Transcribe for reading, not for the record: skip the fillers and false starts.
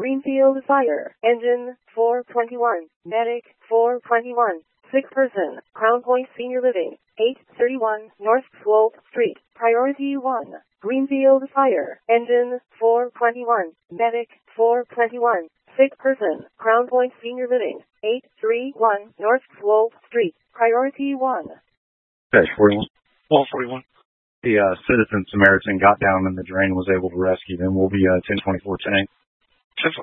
Greenfield Fire. Engine 421. Medic 421. Sick person. Crown Point Senior Living. 831 North Slope Street. Priority 1. Greenfield Fire. Engine 421. Medic 421. Sick person. Crown Point Senior Living. 831 North Slope Street. Priority 1. Dash 41. 141. The Citizen Samaritan got down in the drain and was able to rescue them. We'll be 1024 10. 10-4.